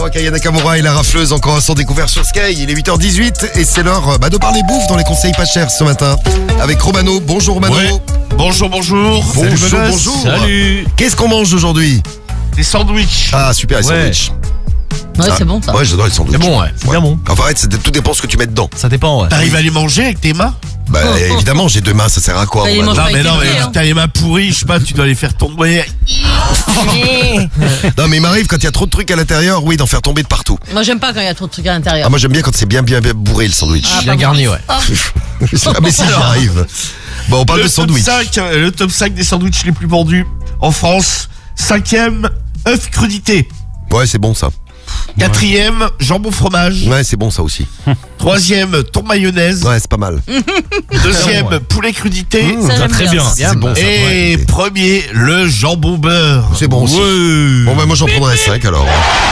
Skyrock, Aya Nakamura et la rafleuse, encore un son découvert sur Sky. Il est 8h18 et c'est l'heure de parler bouffe dans les conseils pas chers ce matin. Avec Romano. Bonjour Romano. Ouais. Bonjour. Bonjour. Salut. Qu'est-ce qu'on mange aujourd'hui? Des sandwichs. Ah super, les sandwichs. Ouais, c'est bon ça. Ouais, j'adore les sandwichs. C'est bon, ouais. C'est bien bon. Enfin, arrête, tout dépend ce que tu mets dedans. Ça dépend, ouais. T'arrives à les manger avec tes mains? Bah évidemment, j'ai deux mains, ça sert à quoi? Bah, il Romano mange Non, pas mais avec les pieds, t'as les mains pourries, je sais pas, tu dois les faire tomber. Non mais il m'arrive quand il y a trop de trucs à l'intérieur, oui, d'en faire tomber de partout. Moi j'aime pas quand il y a trop de trucs à Ah l'intérieur. moi j'aime bien quand c'est bien bourré le sandwich. Ah, Bien pas garni, bon. ouais. Ah, Ah mais si j'y arrive. Bon, on parle de sandwich. Le top 5 des sandwichs les plus vendus en France. 5e, œuf crudité. Ouais, c'est bon ça. 4e, jambon fromage. Ouais, c'est bon ça aussi. 3e, thon mayonnaise. Ouais, c'est pas mal. 2e, ouais. poulet crudité. ça j'aime très bien. C'est bon ça. Et premier, le jambon beurre. C'est bon aussi. Ouais. Bon bah moi j'en prendrai 5 alors.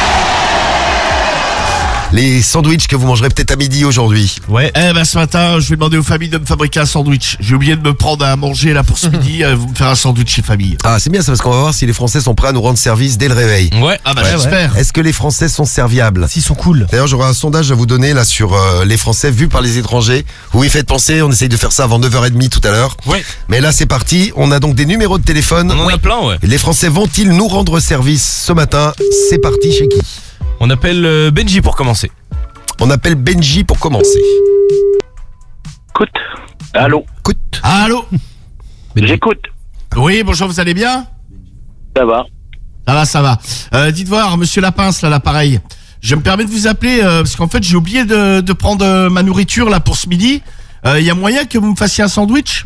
Les sandwichs que vous mangerez peut-être à midi aujourd'hui. Ouais. Eh ben ce matin, je vais demander aux familles de me fabriquer un sandwich. J'ai oublié de me prendre à manger là pour ce midi. Vous me faire un sandwich chez famille. Ah c'est bien ça parce qu'on va voir si les Français sont prêts à nous rendre service dès le réveil. Ouais. Ah bah Ouais, j'espère. Est-ce que les Français sont serviables? S'ils sont cool. D'ailleurs j'aurai un sondage à vous donner là sur les Français vus par les étrangers. Oui faites penser, on essaye de faire ça avant 9h30 tout à l'heure. Ouais. Mais là c'est parti, on a donc des numéros de téléphone. On en a plein, ouais. Les Français vont-ils nous rendre service ce matin? C'est parti chez qui? On appelle Benji pour commencer. On appelle Benji pour commencer. Écoute. Allô. Écoute. Allô. J'écoute. Oui, bonjour, vous allez bien? Ça va. Ça va. Dites voir, monsieur Lapince, là, l'appareil. Je me permets de vous appeler parce qu'en fait, j'ai oublié de prendre ma nourriture là pour ce midi. Il y a moyen que vous me fassiez un sandwich?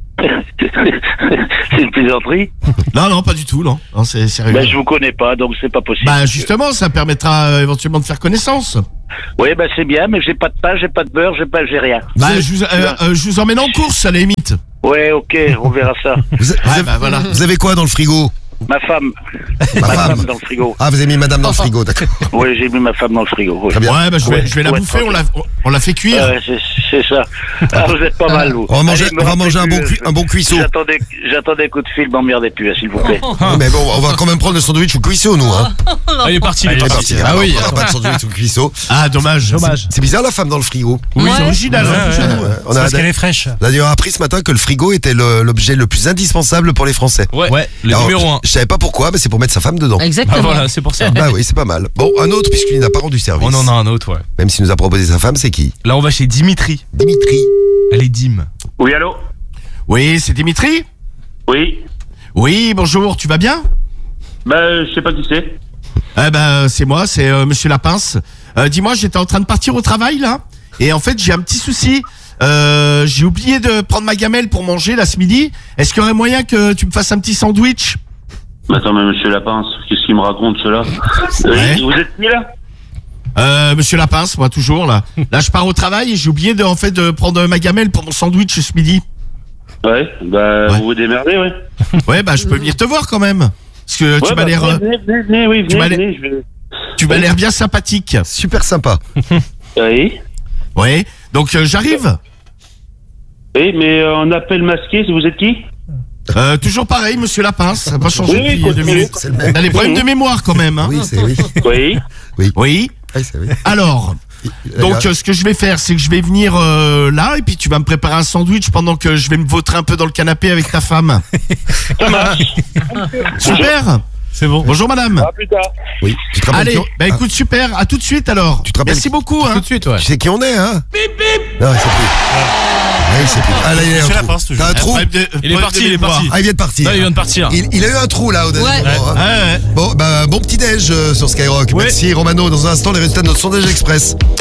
C'est une plaisanterie. Non, pas du tout, non. Non, c'est sérieux. Ben, je vous connais pas, donc c'est pas possible. Bah justement, ça permettra éventuellement de faire connaissance. Oui, ben c'est bien, mais j'ai pas de pain, j'ai pas de beurre, j'ai rien. Bah je vous emmène en course à la limite. Ouais, ok, on verra ça. Voilà. Vous avez quoi dans le frigo? Ma femme. Ma femme. dans le frigo. Ah vous avez mis madame dans le frigo, d'accord. Oui, j'ai mis ma femme dans le frigo. Oui. Très bien. Ouais, bah je vais la Ouais, bouffer, tranquille. on la fait cuire. C'est ça. Ah, vous êtes pas mal, vous. On va manger, Allez, me on va manger un rappelez bon, plus, un bon cuisseau. J'attendais un coup de fil, m'emmerdez plus, s'il vous plaît. Oui, mais bon, on va quand même prendre le sandwich au cuisseau, nous. Hein. Ah, il est parti, Il est parti. Ah oui. On n'a pas de sandwich au cuisseau. Ah dommage. C'est bizarre la femme dans le frigo. Oui, c'est Ouais. original. hein. On a est fraîche. d'ailleurs appris ce matin que le frigo était l'objet le plus indispensable pour les Français. Ouais. Le Alors, numéro 1. Je savais pas pourquoi, mais c'est pour mettre sa femme dedans. Ah Exactement. voilà, c'est pour ça. Bah oui, c'est pas mal. Bon, un autre, puisqu'il n'a pas rendu service. On en a un autre, ouais. Même s'il nous a proposé sa femme, c'est qui? Là, on va chez Dimitri. Dimitri. Elle est Dim. Oui, allô. Oui, c'est Dimitri? Oui. Oui, bonjour, tu vas bien? Ben, je sais pas qui c'est. Eh ben c'est moi, c'est monsieur Lapince. Dis-moi, j'étais en train de partir au travail là, et en fait j'ai un petit souci. J'ai oublié de prendre ma gamelle pour manger là ce midi. Est-ce qu'il y aurait moyen que tu me fasses un petit sandwich? Attends, mais monsieur Lapince, qu'est-ce qu'il me raconte, cela? Ouais. Vous êtes qui, là? Monsieur Lapince, moi toujours là. Là je pars au travail et j'ai oublié de prendre ma gamelle pour mon sandwich ce midi. Ouais, bah, Ouais. vous vous démerdez, ouais. Ouais, bah je peux venir te voir quand même. Parce que tu Ouais, m'as bah, l'air, venez, oui, tu m'as venez, je vais... tu m'as l'air bien sympathique. Super sympa. Oui. Ouais. Donc j'arrive. Oui, mais en appel masqué, vous êtes qui? Toujours pareil, monsieur Lapince. Ça n'a pas changé Oui, depuis continue. 2 minutes. C'est le même. T'as des problèmes de mémoire quand même, hein. Oui, c'est oui. Oui. Oui. Oui, c'est oui. Alors. Donc ce que je vais faire, c'est que je vais venir là et puis tu vas me préparer un sandwich pendant que je vais me vautrer un peu dans le canapé avec ta femme. Ça marche. Super. C'est bon. Bonjour madame. À plus tard. Oui. Tu te rappelles Allez, qui bah écoute super, à tout de suite alors. Tu te rappelles Merci beaucoup. Hein. Tout de suite, ouais. Tu sais qui on est, hein? Bip bip. Non, il sait plus. Ouais, il sait plus. Ah là, il y a un trou. T'as un trou? Il est parti, il est parti. Ah, il vient de partir. Là, il vient de partir. Il a eu un trou là au dernier Ouais. moment, hein. Ouais. Bon, bah, bon petit déj sur Skyrock. Ouais. Merci Romano. Dans un instant, les résultats de notre sondage express.